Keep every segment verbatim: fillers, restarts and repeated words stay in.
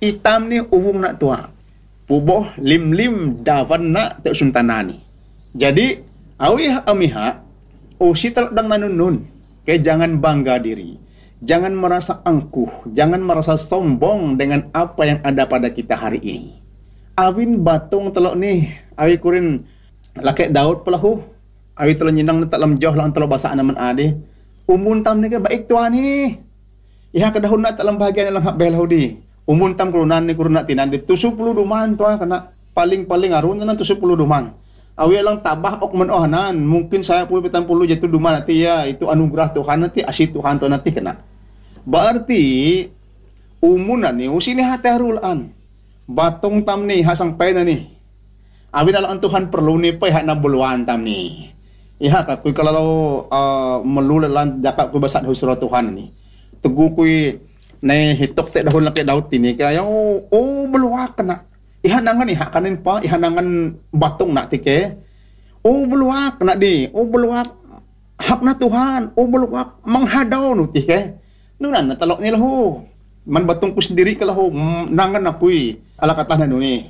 Itam ni uvung nak tua. Puboh lim-lim davan nak te suntanani. Jadi awih amiha usi telodang nanunun. Ke jangan bangga diri. Jangan merasa angkuh, jangan merasa sombong dengan apa yang ada pada kita hari ini. Awin batung telok ni, awi kurin lakek Daud pelahu. Awi telok nyinang tak lam jauh lang telok bahasa naman ade. Umun tam ni ke baik tuan ni. Iha kedahun nak tak lam bahagian lang hak belau di. Umun tam kelunan ni kurun nak tinan di tujuh puluh duman tuan kena paling-paling arun na tujuh puluh duman. Awi lang tabah ok men ohanan, mungkin saya puluh petang puluh jatuh duman nanti ya, itu anugerah Tuhan nanti, asyik Tuhan tu nanti kena. Berarti umunan ni usini hati harulan. Batong tam ni hasang pay na ni. Awi na lang Tuhan perlu ni pay hak na buluan tam ni. Iha ka kuy kalau uh, melulalan jakak kuy basat husra Tuhan ni. Tugu kuy na hitok te dahon laki daud tini kaya oh, oh beluak kena. Ihanangan iha kanin pa, ihanangan batong nak tike. Oh beluak kena di, oh beluak hak na Tuhan, oh beluak menghadau nu tike. Nunan na talok nila ho. Man batong ko sendiri kala ho, nangan ako'y ala katah na nuni.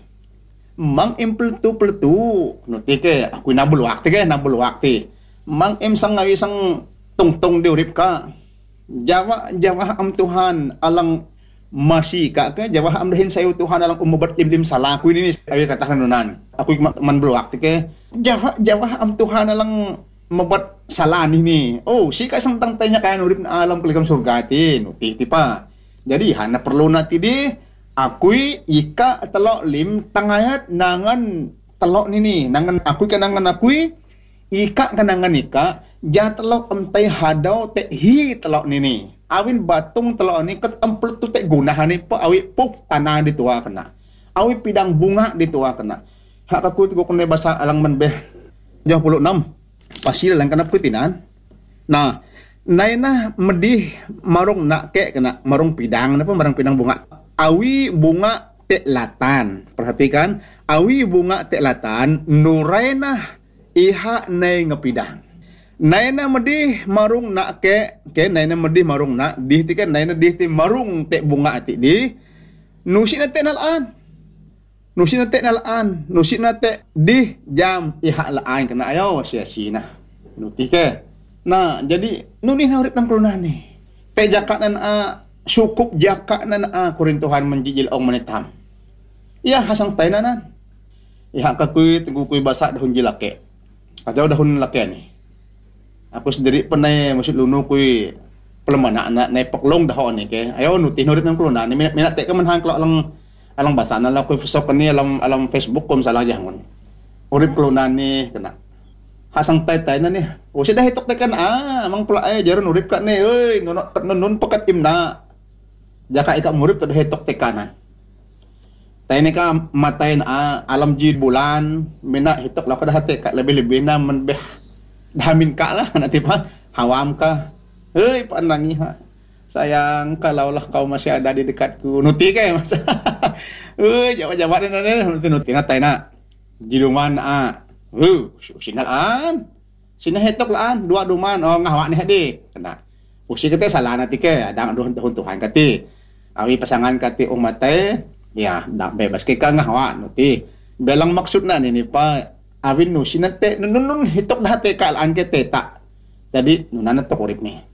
Mang impletu-pletu, nu tike, ako'y nabuluak tike, nabuluak ti. Mang im sang ngawi sang tungtong diurip ka. Jawa, jawa am Tuhan alang masih kak ke Jawa am dahin sayo Tuhan alang umubat lim-lim salah aku ini ayo kata nunan aku man beluak ke Jawa Jawa am Tuhan alang membuat salah ni ni oh si ka sang tang tanya kaya urip na alam peligam surga ti nuti ti pa jadi hana perlu nati di akui ika telok lim tangayat nangan telok ni ni nangan akui kanangan akui ika kanangan ika ja telok am tay hadau te hi telok ni ni awin batung telok ni ket empel tu tek gunahan ni pa awi puk tanah ditua kena. Awi pidang bunga ditua kena. Hak aku tu kena bahasa alang menbeh tujuh puluh enam. Pasil lang kana putinan. Nah, naina medih marung nak ke kena marung pidang napa marung pidang bunga. Awi bunga tek latan. Perhatikan, awi bunga tek latan nuraina iha nei ngepidang. Naina medih marung nak ke ke naina medih marung nak di ti kan naina di ti marung tek bunga ati di nusi na tek nalaan nusi na tek nalaan nusi na tek di jam iha laan kena ayo sia-sia nah nuti ke nah jadi nuni na urip nang kelunan ni te jakak nan a sukup jakak nan a kurin Tuhan menjijil ong menetam ya hasang tainanan iha ka kuy tengku kuy basak dahun jilake atau dahun lake ni. Aku sendiri pernah maksud lunu kui pelemana anak naik peklong dahon ni ke. Ayo nuti nurit nang kelona ni minat minat tek kemen hang kelok alang alang basana la kui Facebook ni alang alang Facebook kom salah jangun. Urip kelona ni kena. Hasang tay-tay na ni. O siya hitok tekan ah mang pula ay jaron urip ka ni euy ngono nun pekat imna. Jaka ika murip tad hitok tekanan. Tay ni ka matayin ah alam jid bulan mina hitok la kada hate ka lebih-lebih na menbeh damin ka lah nanti pa hawam ka hei pandangi ha sayang kalau lah kau masih ada di dekatku nuti ke mas hei jawab-jawab na na nuti nuti na tay na jiluman a hu sinalaan sina hetok laan dua duman oh ngahwa ni hadi kena usi kete salah nanti ke ada duhun tahun Tuhan kati awi pasangan kati umate ya dak bebas ke ka ngahwa nuti belang maksud na ni pa awin nu sinate nun nun hitok dah te kalaan ke teta. Jadi nunan tok urip ni.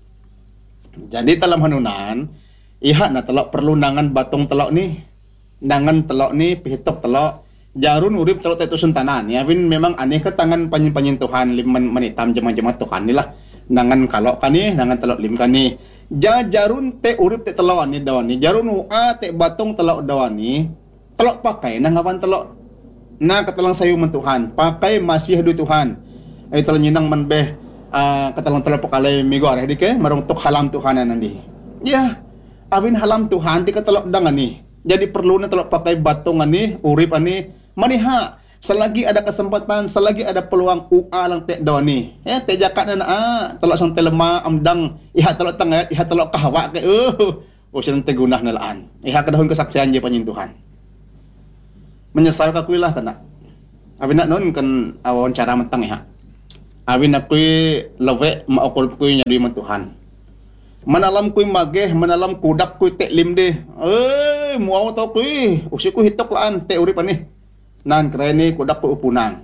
Jadi dalam hanunan iha na telok perlu nangan batong telok ni. Nangan telok ni pihitok telok jarun urip telok tetu suntanan. Ya awin memang aneh ke tangan panyin-panyin Tuhan liman manitam jema-jema Tuhan ni lah. Nangan kalok kan ni, nangan telok lim kan ni. Ja jarun te urip te telok ni dawan ni. Jarun ua te batong telok dawan ni. Telok pakai nangawan telok na katalang sayo man Tuhan pakai masih du Tuhan ay talang yinang manbeh uh, katalang tala pakalay migor di ke marong tok halam Tuhan nanti ya awin halam Tuhan di katalok dangan ni jadi perlu na talok pakai batong ani urip ani maniha selagi ada kesempatan selagi ada peluang ua lang tek daw ni ya te jakat na ah talok sang telema amdang iha talok tangayat iha talok kahwa ke uh o silang tegunah na laan iha kadahon kesaksian je panyin Tuhan menyesal ka kuy lah kana. Abi nak non kan awon cara mentang ya. Abi nak kuy lewe maokol kuy nyadui man Tuhan. Manalam kuy mageh, manalam kudak kuy tek lim de. Eh eh muaw to ko eh. Usi ko hitok laan te uri pa ni. Nan kreni kudak ko upunang.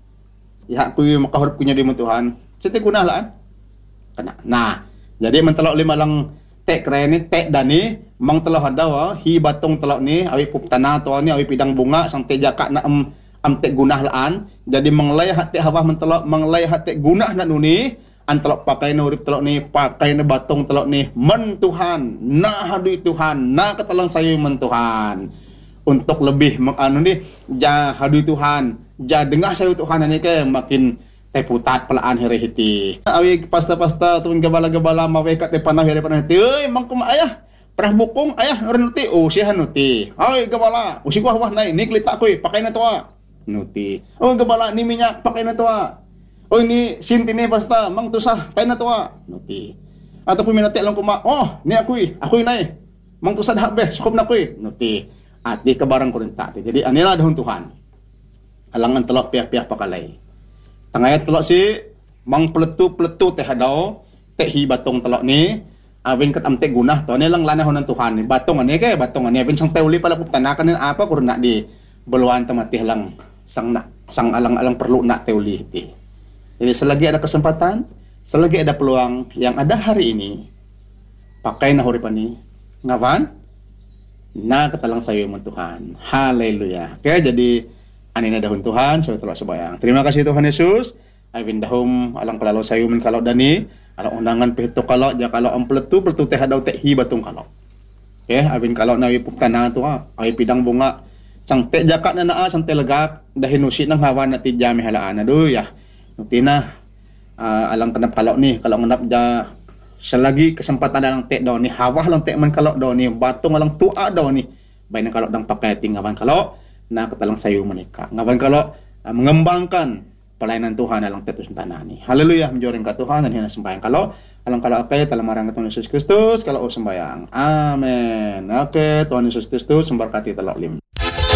Ya ko makahurap ko nya di mo Tuhan. Sete kunah laan. Kana. Nah, jadi mentelok lima lang te kreni te dani mang telah hadaw hi batong telok ni awi pup tanah to ni awi pidang bunga sang te jaka na am am te gunah laan. Jadi menglay hati hawa mentelok menglay hati gunah na nuni antelok pakai na urip telok ni pakai na batong telok ni men Tuhan na hadui Tuhan na katalang sayo men Tuhan untuk lebih anu ni ja hadui Tuhan ja dengah sayo Tuhan ni ke makin teputat pelaan here hiti awi pasta-pasta tun gabala-gabala mawe kat te panah here panah hiti euy mangkum ayah perah bukong ayah nuti oh sihan nuti ay gabala usi ko wah nai ni klita ko pakai na to nuti oh gabala ni minyak pakai na to. Oh ini sinti ni basta mang tusah kay na tuwa nuti. Ataupun minati lang kuma, oh ni aku aku nai. Mang tusah dah beh cukup na ko nuti. At di kabarang ko rin tati. Jadi anila dahon Tuhan. Alangan telok pihak-pihak pakalay. Tangayat telok si mang pletu-pletu teh hadaw teh hi batong telok ni. Awin kat amte gunah to ni lang lanahon ng Tuhan. Batong ani kay batong ani awin sang teuli pala kuptanakan ni apa ko na di beluan tamatih lang sang na sang alang-alang perlu nak teuli ti. Jadi selagi ada kesempatan, selagi ada peluang yang ada hari ini, pakai na huripan ni, ngawan, na katalang sayo mo Tuhan. Haleluya. Oke, jadi anina dahon Tuhan, sayo tulak sebayang. Terima kasih Tuhan Yesus. Awin dahom alang kalalo sayo men kalau dani, alang undangan pehto kalau ja kalau ampletu pletu teh hadaw teh hi batung kalau. Oke, awin kalau nawi puptana to awi pidang bunga sang te jakat na naa sang telegak dahinusi nang hawan na ti jami halaan aduh ya. Nutina uh, alang kenap kalau ni kalau ngenap ja selagi kesempatan dalang tek daw ni hawah lang tek man kalau daw ni batung alang tua daw ni baina kalau dang pakai tingawan kalau na katalang sayo menika ngawan kalau uh, mengembangkan pelayanan Tuhan alang tek tanah ni. Haleluya menjoreng ka Tuhan dan hina sembahyang kalau alang kalau akay talang marang ka Tuhan Yesus Kristus kalau o sembahyang. Amen. Oke, Tuhan Yesus Kristus memberkati telok lim.